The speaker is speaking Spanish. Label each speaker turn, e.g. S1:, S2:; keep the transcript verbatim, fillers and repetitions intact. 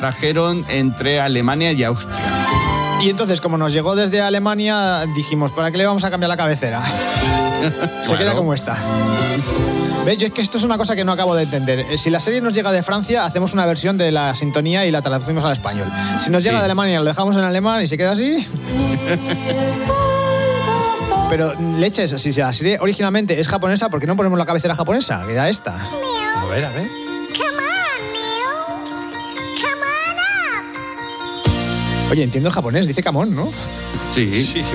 S1: trajeron entre Alemania y Austria.
S2: Y entonces, como nos llegó desde Alemania, dijimos, ¿para qué le vamos a cambiar la cabecera? Se
S1: Bueno.
S2: queda como está. ¿Ves? Yo es que esto es una cosa que no acabo de entender. Si la serie nos llega de Francia, hacemos una versión de la sintonía y la traducimos al español. Si nos llega
S1: Sí.
S2: de Alemania, lo dejamos en alemán y se queda así. Pero leches, si la serie originalmente es japonesa, ¿por qué no ponemos la cabecera japonesa? Que era esta.
S3: A ver, a ver.
S2: Oye, entiendo el japonés, dice Camón, ¿no?
S1: Sí.